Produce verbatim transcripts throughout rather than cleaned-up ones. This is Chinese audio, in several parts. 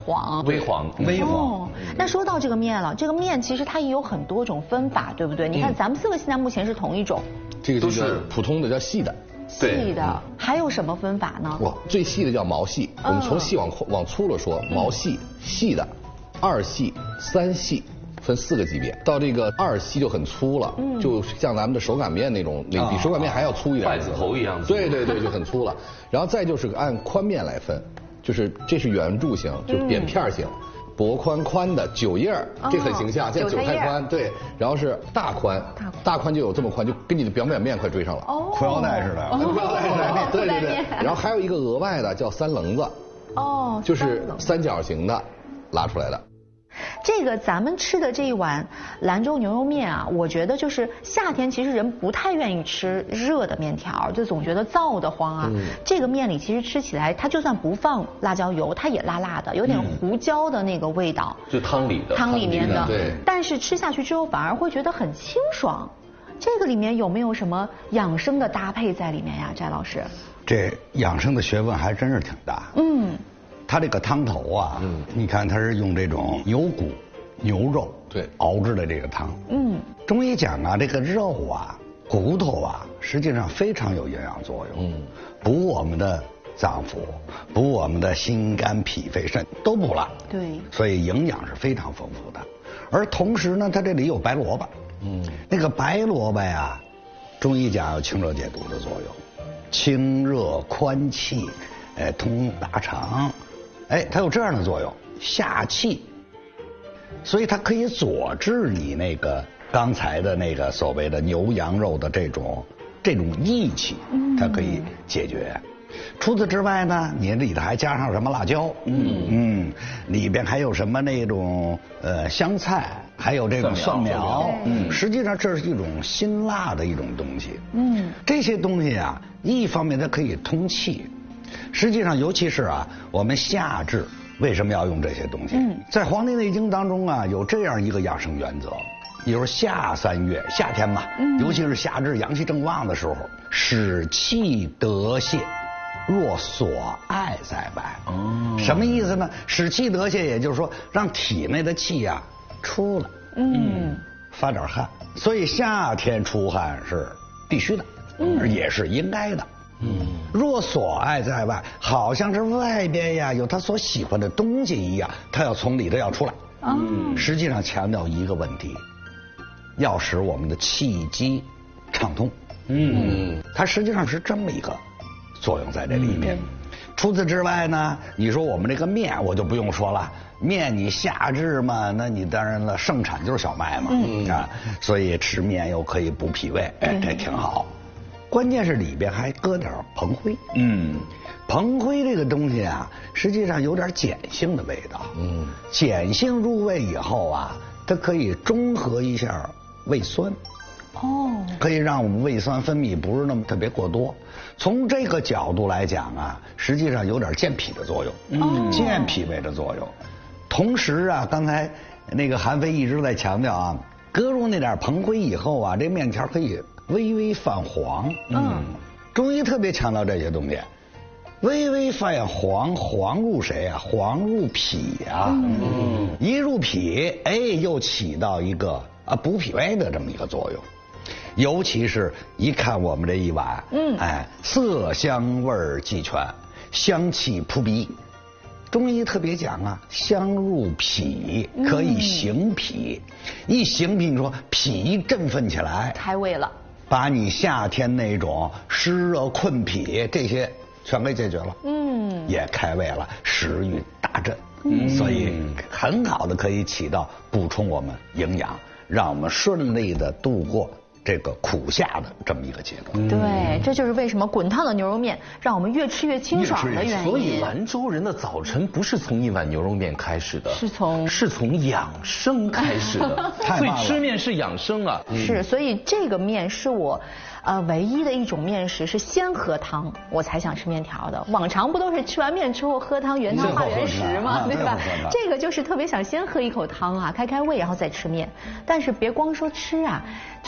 黄， 微黄， 微黄。 哦，那说到这个面了，这个面其实它也有很多种分法，对不对？你看咱们四个现在目前是同一种， 这个就是普通的叫细的。 细的，还有什么分法呢？ 哇，最细的叫毛细，我们从细往往粗了说，毛细、细的、二细、三细。分四个级别，到这个二细就很粗了，嗯、就像咱们的手擀面那种，那比手擀面还要粗一点， 筷子头一样。 对对对，就很粗了。然后再就是按宽面来分，就是这是圆柱形，就是扁片型，嗯、薄宽宽的韭叶儿，这很形象，像韭菜宽。对，然后是大宽，大宽就有这么宽，就跟你的表面面快追上了， 哦，裤腰带似的， 裤腰带似的，对对对。然后还有一个额外的叫三棱子， 哦， 就是三角形的拉出来的。 这个咱们吃的这一碗兰州牛肉面啊，我觉得就是夏天其实人不太愿意吃热的面条，就总觉得燥得慌啊。嗯、这个面里其实吃起来，它就算不放辣椒油，它也辣辣的，有点胡椒的那个味道。 就汤里的。 汤里面的。 对。 但是吃下去之后反而会觉得很清爽。这个里面有没有什么养生的搭配在里面呀，翟老师？ 这养生的学问还真是挺大。嗯。它这个汤头啊，嗯，你看它是用这种牛骨、牛肉对熬制的这个汤，嗯，中医讲啊，这个肉啊、骨头啊，实际上非常有营养作用，嗯，补我们的脏腑，补我们的心肝脾肺肾都补了， 对， 所以营养是非常丰富的。而同时呢，它这里有白萝卜，嗯，那个白萝卜呀，中医讲有清热解毒的作用，清热宽气，哎，通大肠。哎，它有这样的作用，下气，所以它可以佐治你那个刚才的那个所谓的牛羊肉的这种这种益气，它可以解决。除此之外呢，你里头还加上什么辣椒，嗯嗯，里边还有什么那种呃香菜，还有这种蒜苗，嗯，实际上这是一种辛辣的一种东西，嗯，这些东西啊，一方面它可以通气。实际上，尤其是啊，我们夏至为什么要用这些东西？嗯，在《黄帝内经》当中啊，有这样一个养生原则，比如夏三月，夏天嘛，嗯，尤其是夏至阳气正旺的时候，使气得泄，若所爱在外。哦，什么意思呢？使气得泄，也就是说让体内的气呀、啊、出来，嗯，发点汗。所以夏天出汗是必须的，嗯，也是应该的。嗯，若所爱在外，好像是外边呀有他所喜欢的东西一样，他要从里头要出来。嗯，实际上强调一个问题，要使我们的气机畅通。嗯，它实际上是这么一个作用在这里面。嗯、除此之外呢，你说我们这个面，我就不用说了，面你夏至嘛，那你当然了，盛产就是小麦嘛，嗯、啊，所以吃面又可以补脾胃，哎，这挺好。关键是里边还搁点蓬灰，嗯，蓬灰这个东西啊，实际上有点碱性的味道，嗯，碱性入胃以后啊，它可以中和一下胃酸，哦，可以让我们胃酸分泌不是那么特别过多。从这个角度来讲啊，实际上有点健脾的作用，嗯，健脾胃的作用。同时啊，刚才那个韩非一直在强调啊，搁入那点蓬灰以后啊，这面条可以微微泛黄，嗯，中医特别强调这些东西，微微泛黄，黄入谁啊？黄入脾啊，嗯，一入脾，哎，又起到一个啊补脾胃的这么一个作用。尤其是一看我们这一碗，嗯，哎，色香味俱全，香气扑鼻。中医特别讲啊，香入脾可以行脾，嗯、一行脾，你说脾一振奋起来， 开胃了。 把你夏天那种湿热困脾这些全给解决了，嗯，也开胃了，食欲大振，嗯，所以很好的可以起到补充我们营养，让我们顺利的度过这个苦夏的这么一个阶段。 对，这就是为什么滚烫的牛肉面让我们越吃越清爽的原因。 所以兰州人的早晨不是从一碗牛肉面开始的， 是从是从养生开始的。所以吃面是养生啊。 是，所以这个面是我呃唯一的一种面食，是先喝汤我才想吃面条的。往常不都是吃完面之后喝汤，原汤化原食吗？对吧？这个就是特别想先喝一口汤啊，开开胃，然后再吃面。但是别光说吃啊，就是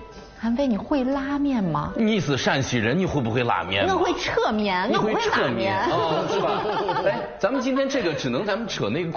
韩飞，你会拉面吗？ 你是陕西人，你会不会拉面？ 我会扯面，我会拉面， 哦，是吧？哎，咱们今天这个只能咱们扯那个。